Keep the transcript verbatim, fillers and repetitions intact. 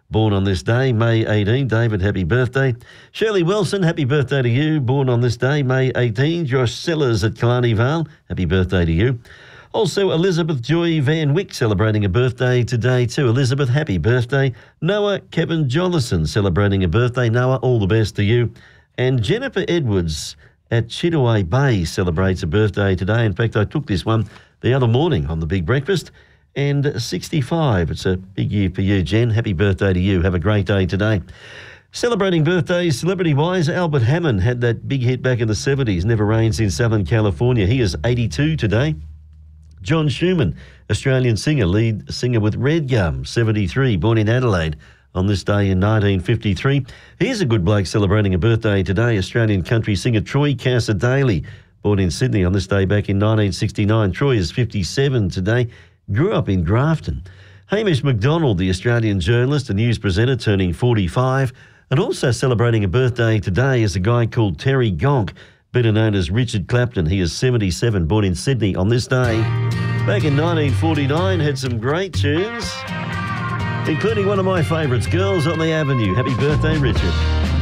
born on this day, May eighteenth. David, happy birthday. Shirley Wilson, happy birthday to you, born on this day, May eighteenth. Josh Sellers at Killarney Vale, happy birthday to you. Also, Elizabeth Joy Van Wyck celebrating a birthday today too. Elizabeth, happy birthday. Noah Kevin Jollison celebrating a birthday. Noah, all the best to you. And Jennifer Edwards at Chittaway Bay celebrates a birthday today. In fact, I took this one the other morning on the Big Breakfast. And sixty-five. It's a big year for you, Jen. Happy birthday to you. Have a great day today. Celebrating birthdays, celebrity-wise, Albert Hammond had that big hit back in the seventies, Never Rains in Southern California. He is eighty-two today. John Schumann, Australian singer, lead singer with Red Gum, seventy-three, born in Adelaide on this day in nineteen fifty-three. Here's a good bloke celebrating a birthday today, Australian country singer Troy Cassar-Daley, born in Sydney on this day back in nineteen sixty-nine. Troy is fifty-seven today, grew up in Grafton. Hamish McDonald, the Australian journalist and news presenter, turning forty-five. And also celebrating a birthday today is a guy called Terry Gonk, better known as Richard Clapton. He is seventy-seven, born in Sydney on this day. Back in nineteen forty-nine, had some great tunes, including one of my favourites, Girls on the Avenue. Happy birthday, Richard.